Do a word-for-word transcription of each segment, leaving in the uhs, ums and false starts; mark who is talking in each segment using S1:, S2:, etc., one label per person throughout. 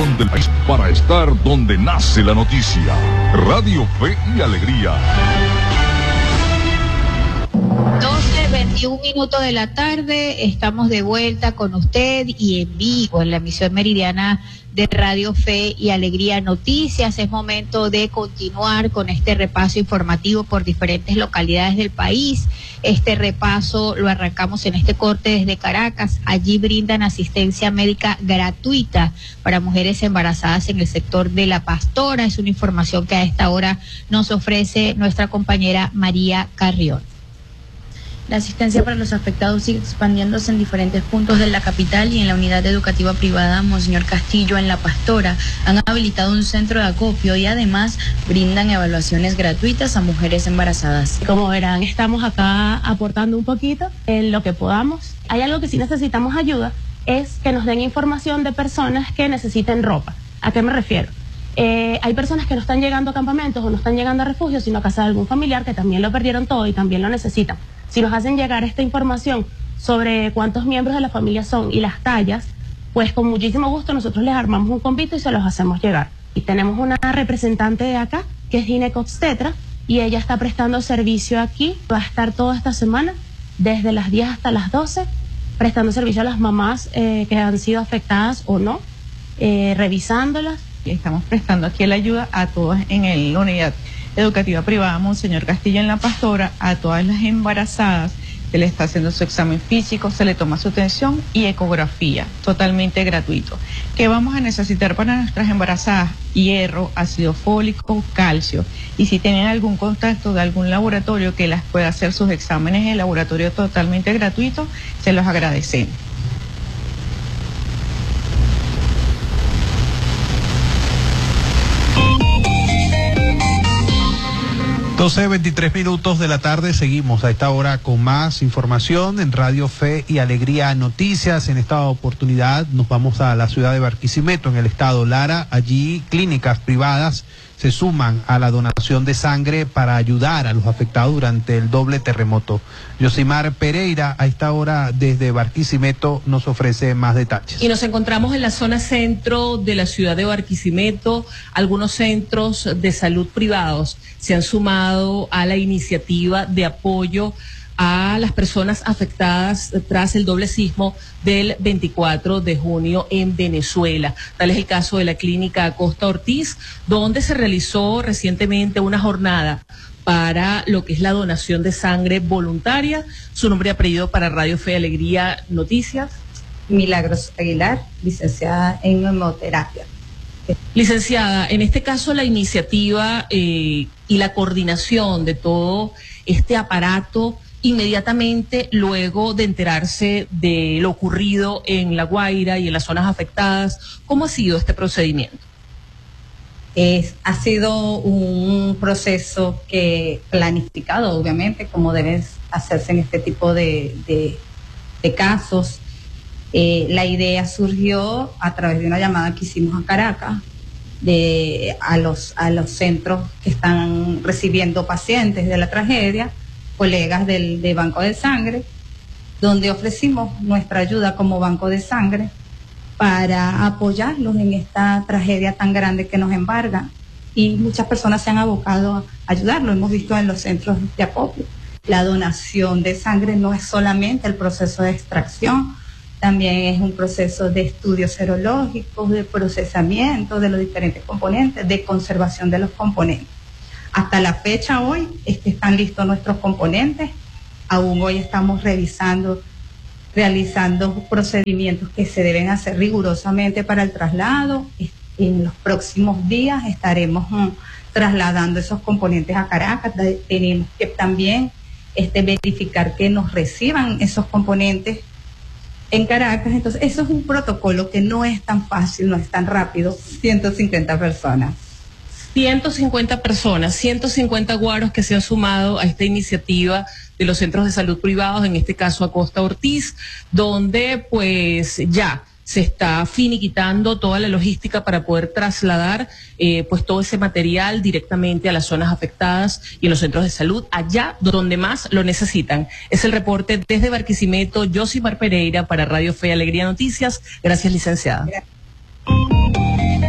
S1: rincón del país para estar donde nace la noticia. Radio Fe y Alegría.
S2: doce, veintiún minutos de la tarde, estamos de vuelta con usted y en vivo en la emisión meridiana de Radio Fe y Alegría Noticias. Es momento de continuar con este repaso informativo por diferentes localidades del país. Este repaso lo arrancamos en este corte desde Caracas. Allí brindan asistencia médica gratuita para mujeres embarazadas en el sector de La Pastora. Es una información que a esta hora nos ofrece nuestra compañera María Carrión.
S3: La asistencia para los afectados sigue expandiéndose en diferentes puntos de la capital y en la unidad educativa privada Monseñor Castillo en La Pastora han habilitado un centro de acopio y además brindan evaluaciones gratuitas a mujeres embarazadas.
S4: Como verán, estamos acá aportando un poquito en lo que podamos. Hay algo que sí necesitamos ayuda, es que nos den información de personas que necesiten ropa. ¿A qué me refiero? Eh, hay personas que no están llegando a campamentos o no están llegando a refugios, sino a casa de algún familiar que también lo perdieron todo y también lo necesitan. Si nos hacen llegar esta información sobre cuántos miembros de la familia son y las tallas, pues con muchísimo gusto nosotros les armamos un convito y se los hacemos llegar. Y tenemos una representante de acá, que es ginecobstetra, y ella está prestando servicio aquí. Va a estar toda esta semana, desde las diez hasta las doce, prestando servicio a las mamás eh, que han sido afectadas o no, eh, revisándolas.
S5: Estamos prestando aquí la ayuda a todas en el, la unidad educativa privada Monseñor Castillo en La Pastora, a todas las embarazadas. Se le está haciendo su examen físico, se le toma su tensión y ecografía, totalmente gratuito. ¿Qué vamos a necesitar para nuestras embarazadas? Hierro, ácido fólico, calcio. Y si tienen algún contacto de algún laboratorio que las pueda hacer sus exámenes en el laboratorio totalmente gratuito, se los agradecemos.
S6: doce, veintitrés minutos de la tarde, seguimos a esta hora con más información en Radio Fe y Alegría Noticias. En esta oportunidad nos vamos a la ciudad de Barquisimeto, en el estado Lara. Allí clínicas privadas se suman a la donación de sangre para ayudar a los afectados durante el doble terremoto. Yosimar Pereira, a esta hora desde Barquisimeto, nos ofrece más detalles.
S7: Y nos encontramos en la zona centro de la ciudad de Barquisimeto. Algunos centros de salud privados se han sumado a la iniciativa de apoyo a las personas afectadas tras el doble sismo del veinticuatro de junio en Venezuela. Tal es el caso de la clínica Costa Ortiz, donde se realizó recientemente una jornada para lo que es la donación de sangre voluntaria. Su nombre y apellido para Radio Fe y Alegría Noticias.
S8: Milagros Aguilar, licenciada en hemoterapia.
S7: Licenciada, en este caso la iniciativa eh, y la coordinación de todo este aparato inmediatamente luego de enterarse de lo ocurrido en La Guaira y en las zonas afectadas, ¿cómo ha sido este procedimiento?
S8: Es, ha sido un proceso que planificado, obviamente, como debe hacerse en este tipo de, de, de casos. Eh, la idea surgió a través de una llamada que hicimos a Caracas, de, a, los, a los centros que están recibiendo pacientes de la tragedia, colegas del de Banco de Sangre, donde ofrecimos nuestra ayuda como Banco de Sangre para apoyarlos en esta tragedia tan grande que nos embarga, y muchas personas se han abocado a ayudarlo. Hemos visto en los centros de acopio. La donación de sangre no es solamente el proceso de extracción, también es un proceso de estudios serológicos, de procesamiento de los diferentes componentes, de conservación de los componentes. Hasta la fecha hoy es que están listos nuestros componentes. Aún hoy estamos revisando, realizando procedimientos que se deben hacer rigurosamente para el traslado. En los próximos días estaremos um, trasladando esos componentes a Caracas. Tenemos que también este, verificar que nos reciban esos componentes en Caracas. Entonces, eso es un protocolo que no es tan fácil, no es tan rápido. ciento cincuenta personas.
S7: ciento cincuenta personas, ciento cincuenta guaros que se han sumado a esta iniciativa de los centros de salud privados, en este caso a Costa Ortiz, donde pues ya se está finiquitando toda la logística para poder trasladar eh, pues todo ese material directamente a las zonas afectadas y en los centros de salud, allá donde más lo necesitan. Es el reporte desde Barquisimeto, Yosimar Pereira para Radio Fe y Alegría Noticias. Gracias, licenciada. Gracias.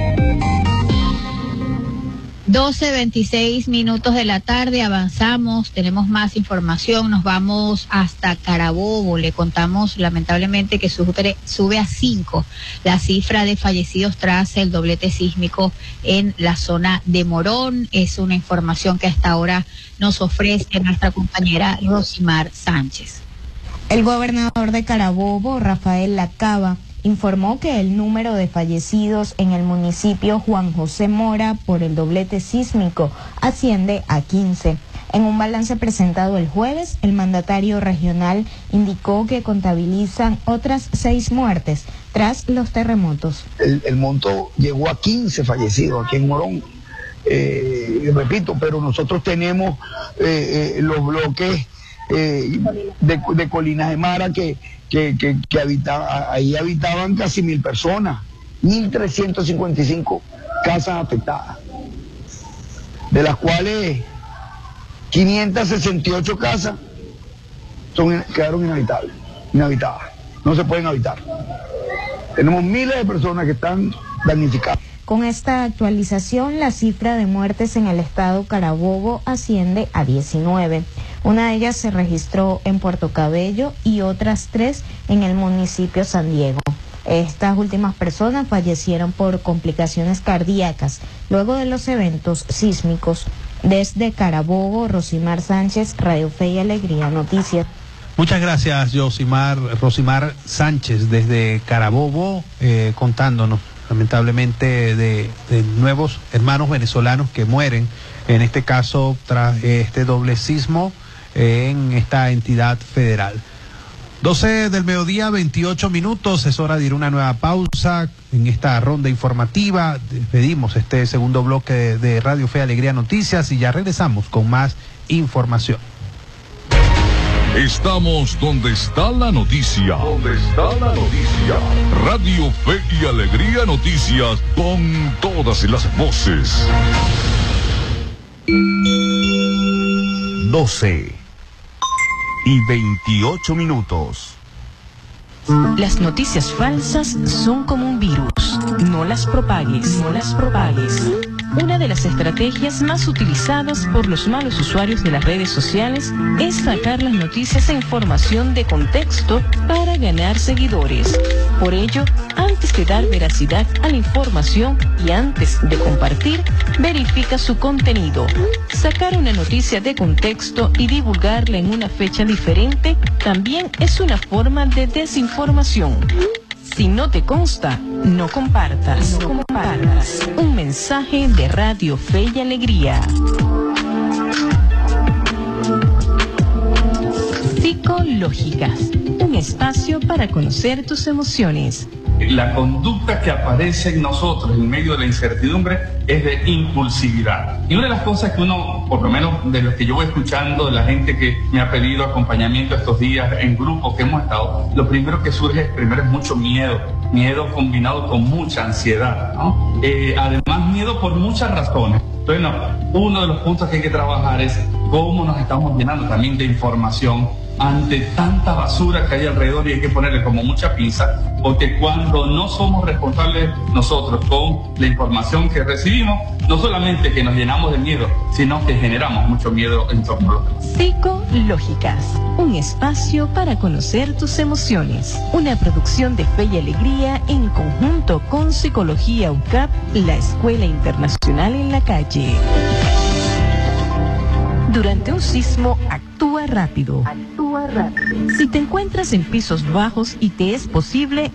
S2: doce veintiséis minutos de la tarde, avanzamos, tenemos más información, nos vamos hasta Carabobo. Le contamos lamentablemente que sube, sube a cinco la cifra de fallecidos tras el doblete sísmico en la zona de Morón. Es una información que hasta ahora nos ofrece nuestra compañera Rosimar Sánchez.
S9: El gobernador de Carabobo, Rafael Lacaba, informó que el número de fallecidos en el municipio Juan José Mora por el doblete sísmico asciende a quince. En un balance presentado el jueves, el mandatario regional indicó que contabilizan otras seis muertes tras los terremotos.
S10: El, el monto llegó a quince fallecidos aquí en Morón. Eh, repito, pero nosotros tenemos eh, eh, los bloques eh, de, de Colinas de Mara que que, que, que habitaba, ahí habitaban casi mil personas, mil trescientas cincuenta y cinco casas afectadas, de las cuales quinientas sesenta y ocho casas son, quedaron inhabitables, inhabitadas, no se pueden habitar. Tenemos miles de personas que están damnificadas.
S9: Con esta actualización, la cifra de muertes en el estado Carabobo asciende a diecinueve. Una de ellas se registró en Puerto Cabello y otras tres en el municipio San Diego. Estas últimas personas fallecieron por complicaciones cardíacas luego de los eventos sísmicos. Desde Carabobo, Rosimar Sánchez, Radio Fe y Alegría Noticias.
S6: Muchas gracias, Rosimar, Rosimar Sánchez, desde Carabobo, eh, contándonos lamentablemente de, de nuevos hermanos venezolanos que mueren, en este caso tras este doble sismo en esta entidad federal. doce del mediodía, veintiocho minutos, es hora de ir a una nueva pausa en esta ronda informativa. Despedimos este segundo bloque de, de Radio Fe Alegría Noticias y ya regresamos con más información.
S1: Estamos donde está la noticia. Donde está la noticia. Radio Fe y Alegría Noticias con todas las voces.
S11: doce y veintiocho minutos.
S12: Las noticias falsas son como un virus. No las propagues, no las propagues. Una de las estrategias más utilizadas por los malos usuarios de las redes sociales es sacar las noticias e información de contexto para ganar seguidores. Por ello, antes de dar veracidad a la información y antes de compartir, verifica su contenido. Sacar una noticia de contexto y divulgarla en una fecha diferente también es una forma de desinformación. Si no te consta, no compartas. No compartas. Un mensaje de Radio Fe y Alegría. Psicológicas. Un espacio para conocer tus emociones.
S13: La conducta que aparece en nosotros en medio de la incertidumbre es de impulsividad. Y una de las cosas que uno, por lo menos de lo que yo voy escuchando, de la gente que me ha pedido acompañamiento estos días en grupos que hemos estado, lo primero que surge primero es mucho miedo, miedo combinado con mucha ansiedad, ¿no? Eh, además miedo por muchas razones. Bueno, uno de los puntos que hay que trabajar es cómo nos estamos llenando también de información ante tanta basura que hay alrededor, y hay que ponerle como mucha pinza, porque cuando no somos responsables nosotros con la información que recibimos, no solamente que nos llenamos de miedo, sino que generamos mucho miedo en torno a los demás.
S12: Psicológicas, un espacio para conocer tus emociones. Una producción de Fe y Alegría en conjunto con Psicología U C A P, la Escuela Internacional en la Calle. Durante un sismo, actúa rápido. Actúa rápido. Si te encuentras en pisos bajos y te es posible,